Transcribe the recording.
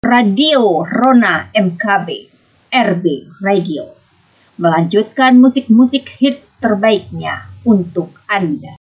Radio Rona MKB, RB Radio, melanjutkan musik-musik hits terbaiknya untuk Anda.